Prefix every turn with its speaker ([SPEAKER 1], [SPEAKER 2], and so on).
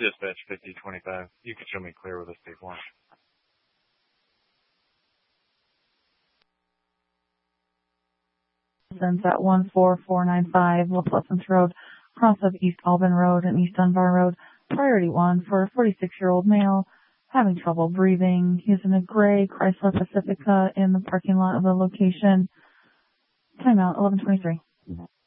[SPEAKER 1] Dispatch 5025. You can show me clear with a state one.
[SPEAKER 2] At 14495 La Pleasance Road, cross of East Alban Road and East Dunbar Road. Priority 1 for a 46-year-old male having trouble breathing. He's in a gray Chrysler Pacifica in the parking lot of the location. Timeout 11:23.